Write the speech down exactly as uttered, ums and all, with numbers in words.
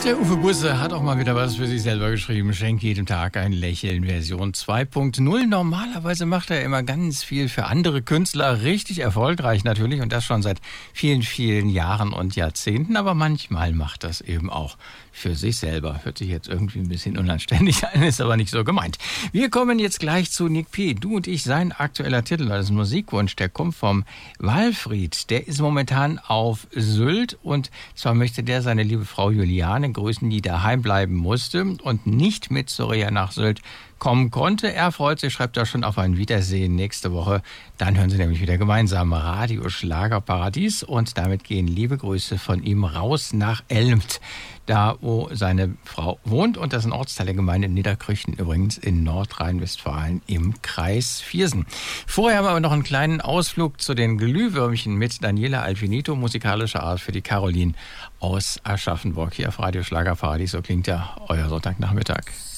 Der Uwe Busse hat auch mal wieder was für sich selber geschrieben. Schenk jedem Tag ein Lächeln, Version zwei Punkt null. Normalerweise macht er immer ganz viel für andere Künstler, richtig erfolgreich natürlich und das schon seit vielen, vielen Jahren und Jahrzehnten. Aber manchmal macht das eben auch für sich selber. Hört sich jetzt irgendwie ein bisschen unanständig an, ist aber nicht so gemeint. Wir kommen jetzt gleich zu Nick P. Du und ich, sein aktueller Titel, das ist ein Musikwunsch, der kommt vom Walfried. Der ist momentan auf Sylt und zwar möchte der seine liebe Frau Juliane grüßen, die daheim bleiben musste und nicht mit zur Reha nach Sylt kommen konnte. Er freut sich, schreibt da schon auf ein Wiedersehen nächste Woche. Dann hören sie nämlich wieder gemeinsam Radio Schlagerparadies und damit gehen liebe Grüße von ihm raus nach Elmt, da wo seine Frau wohnt und das ist ein Ortsteil der Gemeinde Niederkrüchten, übrigens in Nordrhein-Westfalen im Kreis Viersen. Vorher haben wir aber noch einen kleinen Ausflug zu den Glühwürmchen mit Daniela Alfinito, musikalische Art für die Caroline aus Aschaffenburg hier auf Radio Schlagerparadies. So klingt ja euer Sonntagnachmittag.